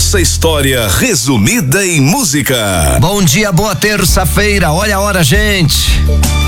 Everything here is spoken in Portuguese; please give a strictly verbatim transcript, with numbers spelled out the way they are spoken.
Nossa história resumida em música. Bom dia, boa terça-feira. Olha a hora, gente.